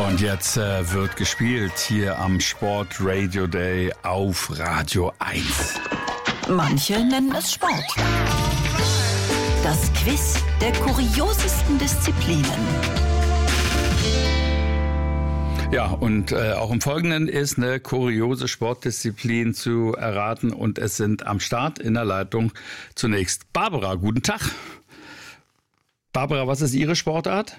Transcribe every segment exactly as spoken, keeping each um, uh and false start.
Und jetzt äh, wird gespielt hier am Sport Radio Day auf Radio eins. Manche nennen es Sport. Das Quiz der kuriosesten Disziplinen. Ja, und äh, auch im Folgenden ist eine kuriose Sportdisziplin zu erraten. Und es sind am Start in der Leitung zunächst Barbara. Guten Tag. Barbara, was ist Ihre Sportart?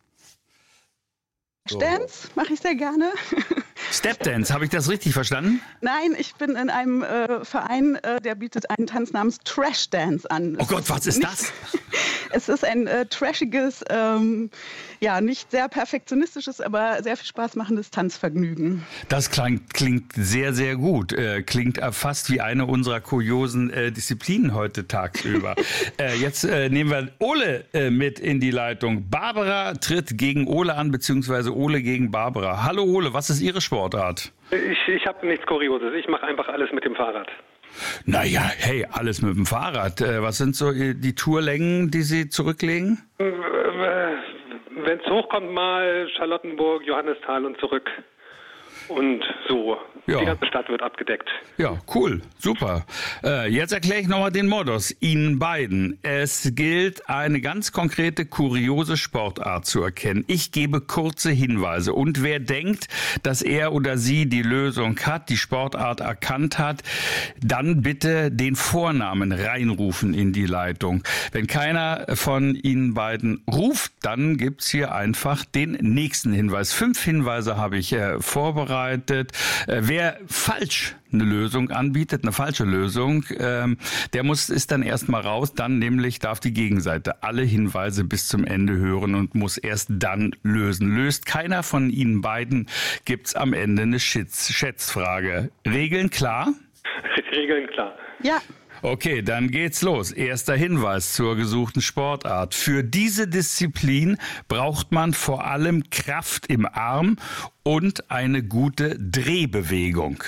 Dance mache ich sehr gerne. Stepdance, habe ich das richtig verstanden? Nein, ich bin in einem äh, Verein, äh, der bietet einen Tanz namens Trash Dance an. Oh Gott, was ist das? Es ist ein äh, trashiges, ähm, ja, nicht sehr perfektionistisches, aber sehr viel Spaß machendes Tanzvergnügen. Das klingt, klingt sehr, sehr gut. Äh, klingt fast wie eine unserer kuriosen äh, Disziplinen heute tagsüber. äh, jetzt äh, nehmen wir Ole äh, mit in die Leitung. Barbara tritt gegen Ole an, beziehungsweise Ole gegen Barbara. Hallo Ole, was ist Ihre Sportart? Ich, ich habe nichts Kurioses. Ich mache einfach alles mit dem Fahrrad. Naja, hey, alles mit dem Fahrrad. Äh, was sind so die Tourlängen, die Sie zurücklegen? Wenn es hochkommt, mal Charlottenburg, Johannisthal und zurück. Und so. Ja. Die ganze Stadt wird abgedeckt. Ja, cool, super. Äh, jetzt erkläre ich nochmal den Modus Ihnen beiden. Es gilt, eine ganz konkrete, kuriose Sportart zu erkennen. Ich gebe kurze Hinweise. Und wer denkt, dass er oder sie die Lösung hat, die Sportart erkannt hat, dann bitte den Vornamen reinrufen in die Leitung. Wenn keiner von Ihnen beiden ruft, dann gibt's hier einfach den nächsten Hinweis. Fünf Hinweise habe ich äh, vorbereitet. Äh, wer falsch eine Lösung anbietet, eine falsche Lösung, ähm, der muss ist dann erstmal raus, dann nämlich darf die Gegenseite alle Hinweise bis zum Ende hören und muss erst dann lösen. Löst keiner von Ihnen beiden, gibt's am Ende eine Schätz- Schätzfrage. Regeln klar? Regeln klar. Ja. Okay, dann geht's los. Erster Hinweis zur gesuchten Sportart. Für diese Disziplin braucht man vor allem Kraft im Arm und eine gute Drehbewegung.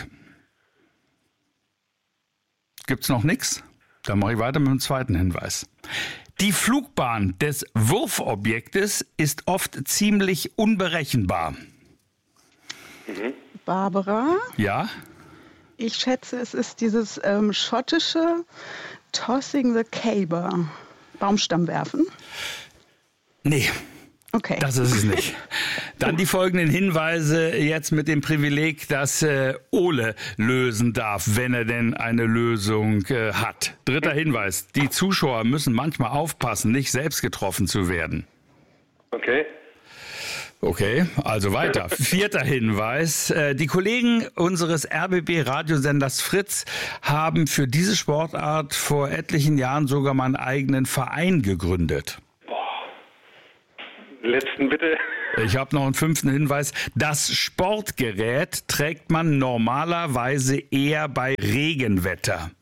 Gibt's noch nichts? Dann mache ich weiter mit dem zweiten Hinweis. Die Flugbahn des Wurfobjektes ist oft ziemlich unberechenbar. Mhm. Barbara? Ja? Ich schätze, es ist dieses ähm, schottische Tossing the Caber. Baumstamm werfen? Nee. Okay. Das ist es nicht. Dann die folgenden Hinweise jetzt mit dem Privileg, dass äh, Ole lösen darf, wenn er denn eine Lösung äh, hat. Dritter Hinweis. Die Zuschauer müssen manchmal aufpassen, nicht selbst getroffen zu werden. Okay. Okay, also weiter. Vierter Hinweis. Äh, die Kollegen unseres R B B-Radiosenders Fritz haben für diese Sportart vor etlichen Jahren sogar mal einen eigenen Verein gegründet. Letzten bitte. Ich habe noch einen fünften Hinweis. Das Sportgerät trägt man normalerweise eher bei Regenwetter.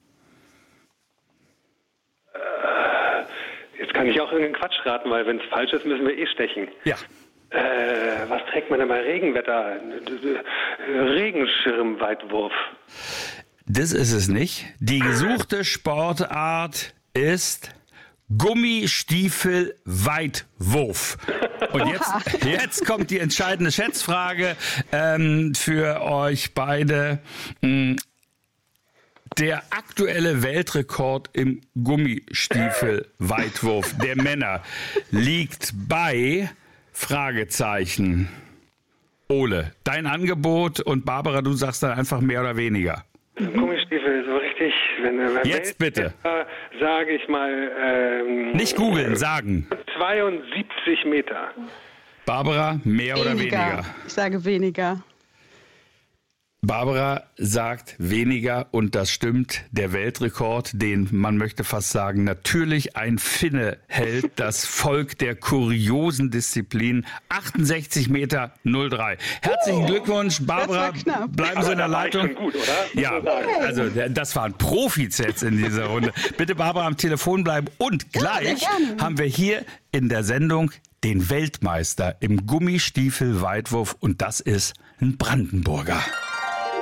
Äh, jetzt kann ich auch irgendeinen Quatsch raten, weil wenn es falsch ist, müssen wir eh stechen. Ja. Äh, was trägt man denn bei Regenwetter? Regenschirmweitwurf. Das ist es nicht. Die gesuchte Sportart ist Gummistiefel-Weitwurf. Und jetzt, jetzt kommt die entscheidende Schätzfrage ähm, für euch beide. Der aktuelle Weltrekord im Gummistiefel-Weitwurf der Männer liegt bei Fragezeichen. Ole, dein Angebot und Barbara, du sagst dann einfach mehr oder weniger. Gummistiefel, so richtig. Wenn, wenn Jetzt bitte. Äh, sage ich mal. Ähm, Nicht googeln, sagen. zweiundsiebzig Meter. Barbara, mehr oder weniger? Ich sage weniger. Barbara sagt weniger und das stimmt. Der Weltrekord, den man möchte fast sagen, natürlich ein Finne hält, das Volk der kuriosen Disziplin, achtundsechzig Meter null drei. Herzlichen Glückwunsch, Barbara. Bleiben Sie in der Leitung. Schon gut, oder? Ja, also das waren Profis jetzt in dieser Runde. Bitte Barbara am Telefon bleiben und gleich haben wir hier in der Sendung den Weltmeister im Gummistiefel-Weitwurf und das ist ein Brandenburger.